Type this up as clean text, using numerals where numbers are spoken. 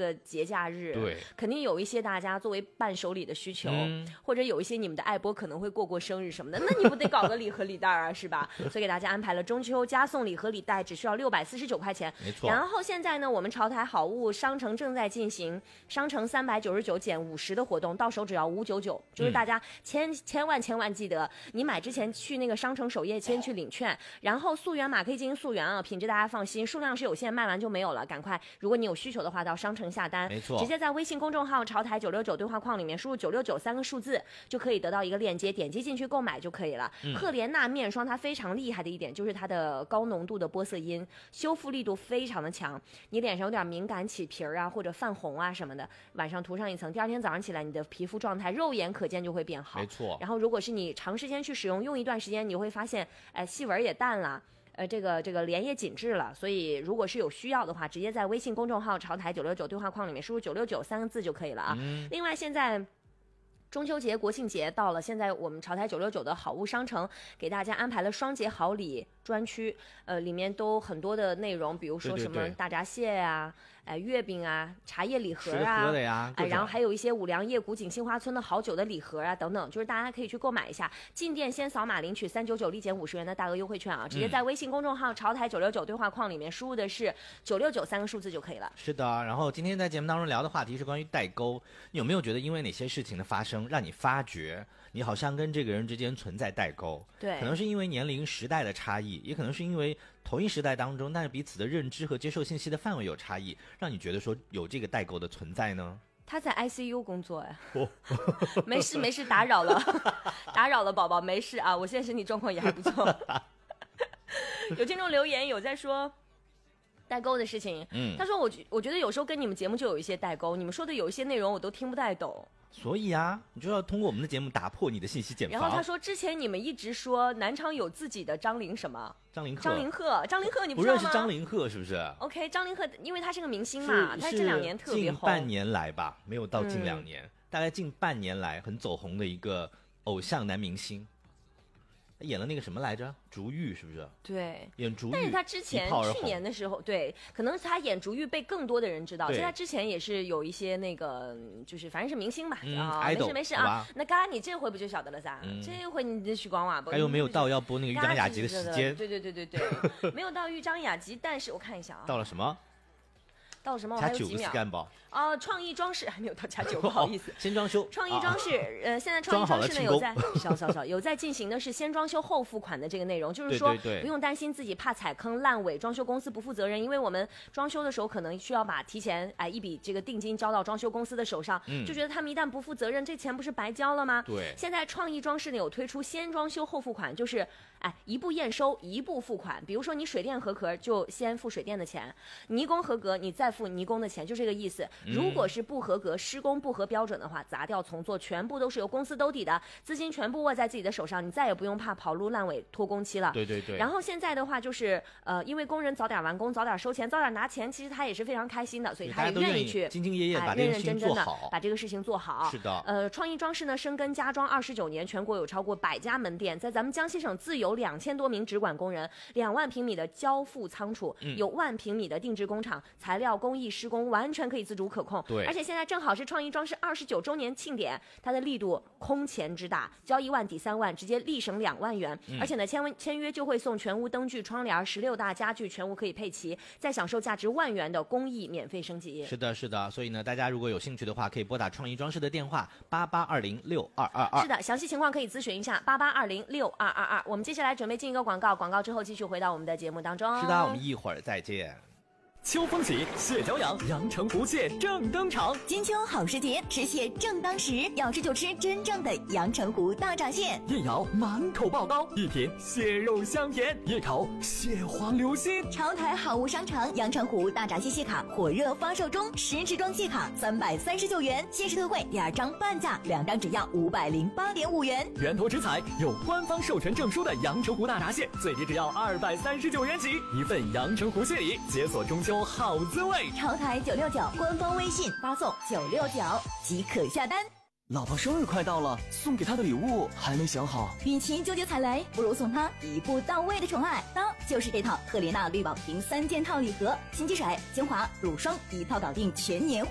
个节假日， 对， 肯定有一些大家作为伴手礼的需求，或者有一些你们的爱播可能会过生日什么的，那你不得搞个礼盒礼袋啊，是吧？所以给大家安排了中秋加送礼盒礼袋，只需要649块钱。 没错。 然后现在呢，我们潮台好物商城正在进行商城399减50的活动，到手只要599，就是大家千万记得，你买之前去那个商城首页先去领券，然后溯源码可以进行溯源啊，品质大家放心，数量是有限，卖完就没有了，赶快，如果你有需求的话，到商城下单， 没错， 直接在微信公众号潮台969对话框里面输入969 3个数字，就可以得到一个链接，点击进去购买就可以了。赫莲娜面霜它非常厉害的一点就是它的高浓度的玻色因，修复力度非常的强，你脸上有点敏感起皮啊或者泛红啊什么的，晚上涂上一层，第二天早上起来你的皮肤状态肉眼可见就会变好。 没错。 然后如果是你长时间去使用，用一段时间你会发现，细纹也淡了。这个脸也紧致了，所以如果是有需要的话，直接在微信公众号潮台969对话框里面输入969 3个字就可以了啊。另外现在中秋节、国庆节到了，现在我们潮台969的好物商城给大家安排了双节好礼专区，里面都很多的内容，比如说什么大闸蟹啊，月饼啊，茶叶礼盒啊， 喝的呀， 然后还有一些五粮液、古井、杏花村的好酒的礼盒啊等等，就是大家可以去购买一下。进店先扫码领取399立减50元的大额优惠券啊，直接在微信公众号潮台969对话框里面输入的是969 3个数字就可以了。 是的，然后今天在节目当中聊的话题是关于代沟，你有没有觉得因为哪些事情的发生，让你发觉你好像跟这个人之间存在代沟？ 对， 可能是因为年龄时代的差异，也可能是因为同一时代当中，但是彼此的认知和接受信息的范围有差异，让你觉得说有这个代沟的存在呢？ 他在 ICU 工作哎，没事，打扰了宝宝，没事啊，我现在身体状况也还不错。有听众留言有在说代沟的事情，他说我觉得有时候跟你们节目就有一些代沟，你们说的有一些内容我都听不太懂。 所以啊，你就要通过我们的节目打破你的信息茧房。 然后他说，之前你们一直说南昌有自己的张凌什么？ 张凌赫，你不知道吗？ 认识张凌赫是不是 ？OK， 张凌赫，因为他是个明星嘛，他这2年特别红。 近半年来吧，没有到近2年，大概近半年来很走红的一个偶像男明星。演了那个什么来着？竹玉是不是？ 对， 演竹玉。 但是他之前去年的时候，对，可能他演竹玉被更多的人知道。其实他之前也是有一些那个，就是反正是明星吧。没事啊。那刚刚你这回不就晓得了噻？这回你的许光瓦不？ 还有没有到要播那个豫章雅集的时间？ 对，没有到豫章雅集，但是我看一下啊。 到了什么？ 到什么？我还有几秒。创意装饰还没有到加9，不好意思。 先装修。 创意装饰，现在创意装饰呢有在进行的是先装修后付款的这个内容，就是说不用担心自己怕踩坑烂尾，装修公司不负责任，因为我们装修的时候可能需要把提前一笔这个定金交到装修公司的手上，就觉得他们一旦不负责任，这钱不是白交了吗？ 对。 现在创意装饰呢有推出先装修后付款，就是一步验收一步付款，比如说你水电合格就先付水电的钱，泥工合格你再付泥工的钱，就这个意思。如果是不合格，施工不合标准的话，砸掉重做，全部都是由公司兜底的，资金全部握在自己的手上，你再也不用怕跑路烂尾拖工期了。 对。 然后现在的话就是因为工人早点完工，早点收钱，早点拿钱，其实他也是非常开心的，所以他也愿意去兢兢业业把这个事情做好， 把这个事情做好。 是的。 创意装饰呢深耕家装29年，全国有超过100家门店，在咱们江西省自有2000多名直管工人，2万平米的交付仓储，有1万平米的定制工厂，材料工艺施工完全可以自主可控。 对。 而且现在正好是创意装饰29周年庆典，它的力度空前之大，交1万抵3万，直接立省2万元。而且呢，签约就会送全屋灯具、窗帘、16大家具，全屋可以配齐，再享受价值1万元的公益免费升级。 是的。所以呢，大家如果有兴趣的话，可以拨打创意装饰的电话88206222。 是的，详细情况可以咨询一下88206222。我们接下来准备进一个广告之后继续回到我们的节目当中。 是的，我们一会儿再见。 秋风起，蟹脚痒，阳澄湖蟹正登场。 金秋好时节，吃蟹正当时，要吃就吃真正的阳澄湖大闸蟹。 一咬满口爆膏，一品蟹肉香甜，一口蟹黄流心。 潮台好物商城阳澄湖大闸蟹蟹卡火热发售中，10支装蟹卡339元，限时特惠2张半价，2张只要508.5元。 源头直采，有官方授权证书的阳澄湖大闸蟹，最低只要239元起。一份阳澄湖蟹礼，解锁中秋好滋味。 潮台969官方微信发送969即可下单。 老婆生日快到了，送给她的礼物还没想好。 与其纠结踩雷，不如送她一步到位的宠爱。当就是这套赫莲娜绿宝瓶3件套礼盒，新机水、精华、乳霜一套搞定全年